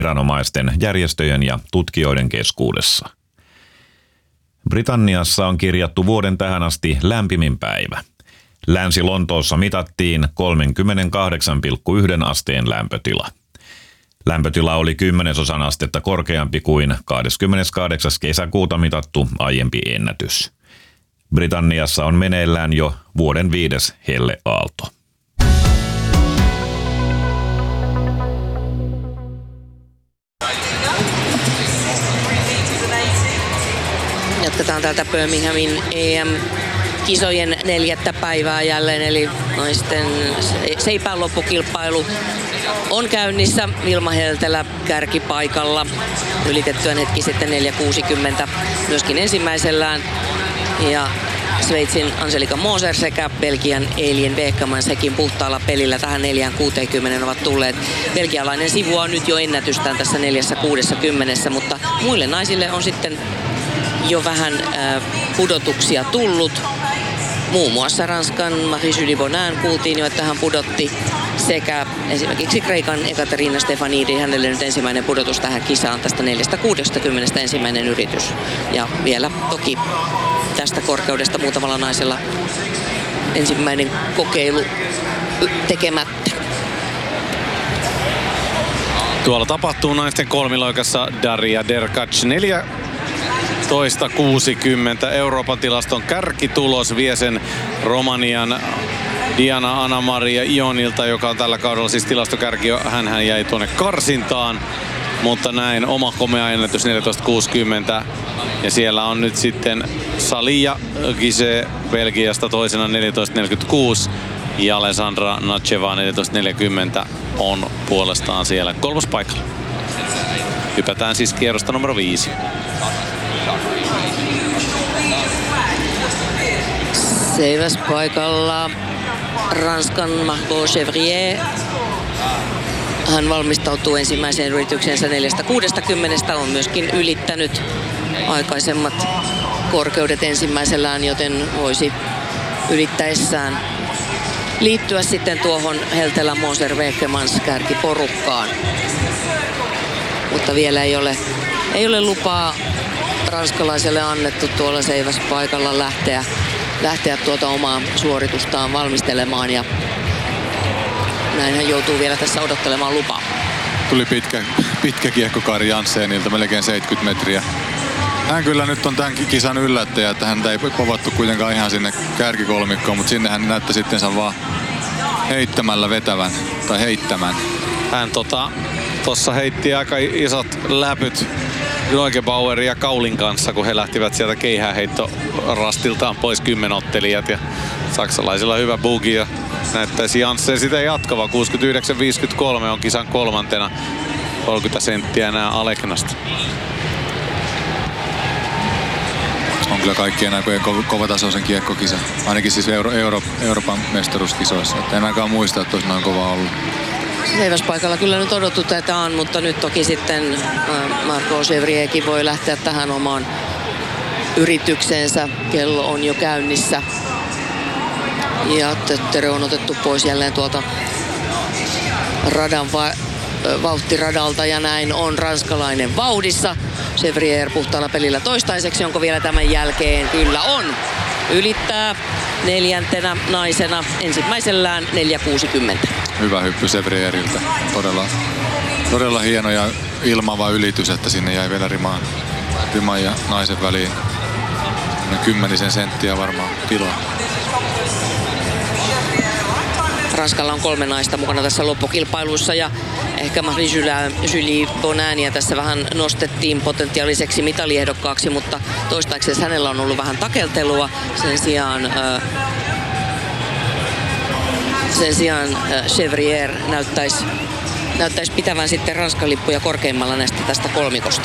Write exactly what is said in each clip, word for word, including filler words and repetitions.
viranomaisten, järjestöjen ja tutkijoiden keskuudessa. Britanniassa on kirjattu vuoden tähän asti lämpimin päivä. Länsi-Lontoossa mitattiin kolmekymmentäkahdeksan pilkku yksi asteen lämpötila. Lämpötila oli kymmenesosan astetta korkeampi kuin kahdeskymmeneskahdeksas kesäkuuta mitattu aiempi ennätys. Britanniassa on meneillään jo vuoden viides helleaalto. Jatketaan täältä Birminghamin E M-kisojen neljättä päivää jälleen, eli naisten seipään loppukilpailu on käynnissä. Vilma Heltelä kärkipaikalla ylitettyään hetki sitten neljä kuusikymmentä myöskin ensimmäisellään. Ja Sveitsin Angelika Moser sekä Belgian Elien Beekman sekin puhtaalla pelillä tähän neljä kuusikymmentä ovat tulleet. Belgialainen sivua on nyt jo ennätystään tässä neljä kuusikymmentä, mutta muille naisille on sitten jo vähän äh, pudotuksia tullut. Muun muassa Ranskan Marie-Julie Bonin kuultiin jo, että hän pudotti, sekä esimerkiksi Kreikan Ekaterina Stefanidi, hänelle nyt ensimmäinen pudotus tähän kisaan tästä neljä kuusikymmentä ensimmäinen yritys. Ja vielä toki tästä korkeudesta muutamalla naisella ensimmäinen kokeilu tekemättä. Tuolla tapahtuu naisten kolmiloikassa Daria Derkac neljä kuusikymmentä. Euroopan tilaston kärkitulos vie sen Romanian Diana Anna-Maria Ionilta, joka on tällä kaudella siis tilastokärki. Hänhän jäi tuonne karsintaan, mutta näin oma komea ennätys neljätoista kuusikymmentä. Ja siellä on nyt sitten Salia Gise Belgiasta toisena neljätoista neljäkymmentäkuusi. Ja Alessandra Nacheva neljätoista neljäkymmentä on puolestaan siellä kolmospaikalla. Hypätään siis kierrosta numero viisi. Seiväspaikalla Ranskan Margot Chevrier. Hän valmistautuu ensimmäiseen yrityksensä neljä kuusikymmentä, on myöskin ylittänyt aikaisemmat korkeudet ensimmäisellään, joten voisi ylittäessään liittyä sitten tuohon Heltelä Moser Vekemans kärkiporukkaan. Mutta vielä ei ole, ei ole lupaa ranskalaiselle annettu tuolla seiväspaikalla lähteä, lähteä tuota omaa suoritustaan valmistelemaan, ja näin hän joutuu vielä tässä odottelemaan lupaa. Tuli pitkä, pitkä kiekkokaari Janssenilta, melkein seitsemänkymmentä metriä. Hän kyllä nyt on tämän kisan yllättäjä, että häntä ei povattu kuitenkaan ihan sinne kärkikolmikkoon, mutta sinne hän näytti sitten vaan heittämällä vetävän, tai heittämän. Hän tota, tossa heitti aika isot läpyt Neugebauerin ja Kaulin kanssa, kun he lähtivät sieltä keihäänheittorastiltaan pois kymmenottelijat, ja saksalaisilla hyvä bugi, ja näyttäisi Janssen sitä jatkava. kuusikymmentäyhdeksän viisikymmentäkolme on kisan kolmantena, kolmekymmentä senttiä enää Aleknasta. On kyllä kaikkien aikojen ko- kovatasoisen kiekkokisa. Ainakin siis Euro- Euro- Euroopan mestaruuskisoissa. Et en ainakaan muista, että olisi noin kova ollut. Seiväspaikalla kyllä nyt odotutetaan, mutta nyt toki sitten Margot Chevrierkin voi lähteä tähän omaan yritykseensä. Kello on jo käynnissä. Ja Tötterö on otettu pois jälleen tuolta radan va- vauhtiradalta, ja näin on ranskalainen vauhdissa. Chevrier puhtaalla pelillä toistaiseksi. Onko vielä tämän jälkeen? Kyllä on. Ylittää neljäntenä naisena ensimmäisellään neljä kuusikymmentä. Hyvä hyppy Chevrieriltä. Todella, todella hieno ja ilmava ylitys, että sinne jäi vielä rimaan, riman ja naisen väliin. Kymmenisen senttiä varmaan tilaa. Ranskalla on kolme naista mukana tässä loppukilpailussa, ja ehkä Marie-Julie Boninia tässä vähän nostettiin potentiaaliseksi mitaliehdokkaaksi, mutta toistaiseksi hänellä on ollut vähän takeltelua. Sen sijaan, äh, sen sijaan äh, Chevrier näyttäisi, näyttäisi pitävän sitten Ranskan lippuja korkeimmalla näistä tästä kolmikosta.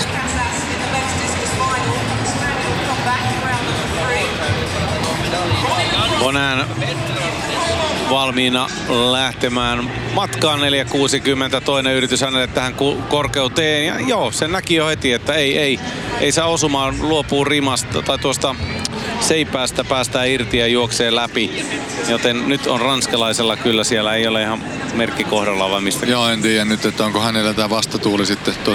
Bonin valmiina lähtemään matkaan neljä kuusikymmentä. Toinen yritys hänelle tähän korkeuteen. Ja joo, sen näki jo heti, että ei, ei, ei saa osumaan, luopuu rimasta tai tuosta seipäästä päästään irti ja juoksee läpi. Joten nyt on ranskalaisella kyllä siellä, ei ole ihan merkki kohdallaan vai mistä. Joo, en tiedä nyt, että onko hänellä tämä vastatuuli sitten